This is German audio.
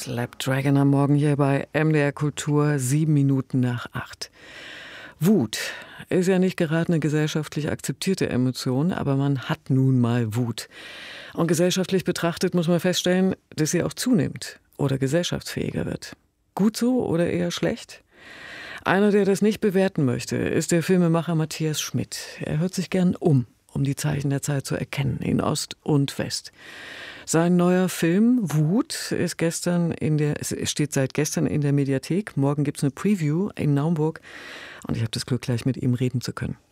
Slapdragon am Morgen hier bei MDR Kultur, 7 Minuten nach 8. Wut ist ja nicht gerade eine gesellschaftlich akzeptierte Emotion, aber man hat nun mal Wut. Und gesellschaftlich betrachtet muss man feststellen, dass sie auch zunimmt oder gesellschaftsfähiger wird. Gut so oder eher schlecht? Einer, der das nicht bewerten möchte, ist der Filmemacher Matthias Schmidt. Er hört sich gern um die Zeichen der Zeit zu erkennen, in Ost und West. Sein neuer Film Wut steht seit gestern in der Mediathek. Morgen gibt es eine Preview in Naumburg und ich habe das Glück, gleich mit ihm reden zu können.